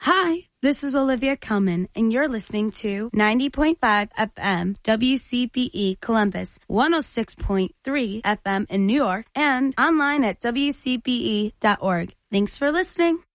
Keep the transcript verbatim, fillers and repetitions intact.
Hi, this is Olivia Kelman, and you're listening to ninety point five F M W C B E Columbus, one oh six point three F M in New York, and online at W C B E dot org. Thanks for listening.